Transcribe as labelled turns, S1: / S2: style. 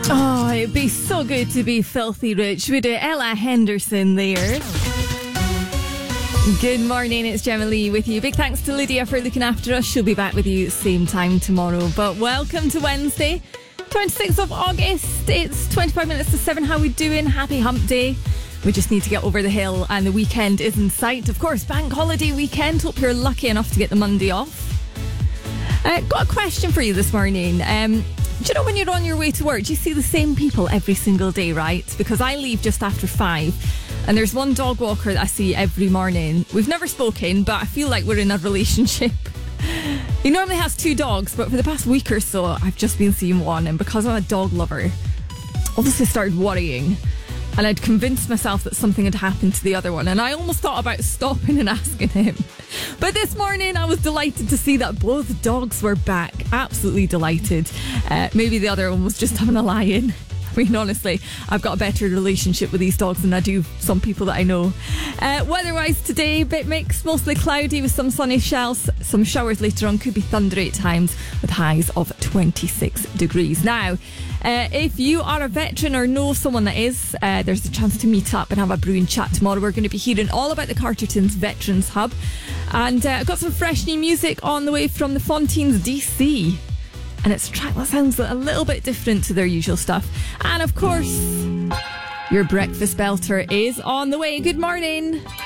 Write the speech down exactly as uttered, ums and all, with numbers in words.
S1: Oh, it'd be so good to be filthy rich. Would it? Ella Henderson there. Good morning, it's Gemma Lee with you. Big thanks to Lydia for looking after us. She'll be back with you same time tomorrow. But welcome to Wednesday, twenty-sixth of August. It's twenty-five minutes to seven. How we doing? Happy hump day. We just need to get over the hill and the weekend is in sight. Of course, bank holiday weekend. Hope you're lucky enough to get the Monday off. Uh, got a question for you this morning. Um, do you know when you're on your way to work, do you see the same people every single day, right? Because I leave just after five and there's one dog walker that I see every morning. We've never spoken, but I feel like we're in a relationship. He normally has two dogs, but for the past week or so, I've just been seeing one. And because I'm a dog lover, obviously started worrying. And I'd convinced myself that something had happened to the other one. And I almost thought about stopping and asking him. But this morning, I was delighted to see that both dogs were back. Absolutely delighted. Uh, maybe the other one was just having a lie-in. I mean, honestly, I've got a better relationship with these dogs than I do some people that I know. Uh, weather-wise today, bit mixed, mostly cloudy with some sunny shells. Some showers later on, could be thundery at times with highs of twenty-six degrees. Now, uh, if you are a veteran or know someone that is, uh, there's a chance to meet up and have a brew and chat tomorrow. We're going to be hearing all about the Carterton's Veterans Hub. And uh, I've got some fresh new music on the way from the Fontaines D C. And it's a track that sounds a little bit different to their usual stuff. And of course, your breakfast belter is on the way. Good morning.